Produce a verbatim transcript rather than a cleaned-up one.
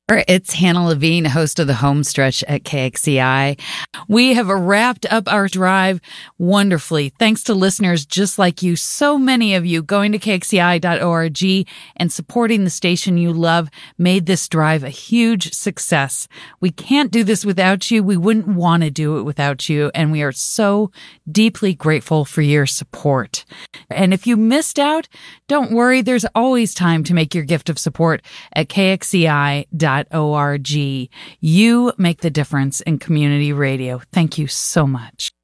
It's Hannah Levine, host of the Home Stretch at K X C I. We have wrapped up our drive wonderfully. Thanks to listeners just like you, so many of you going to K X C I dot org and supporting the station you love made this drive a huge success. We can't do this without you. We wouldn't want to do it without you. And we are so deeply grateful for your support. And if you missed out, don't worry. There's always time to make your gift of support at K X C I dot org. You make the difference in community radio. Thank you so much.